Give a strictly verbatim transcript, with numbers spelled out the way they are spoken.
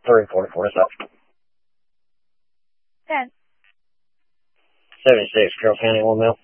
three forty-four, what's up? ten. seventy-six, Carroll County, one mil.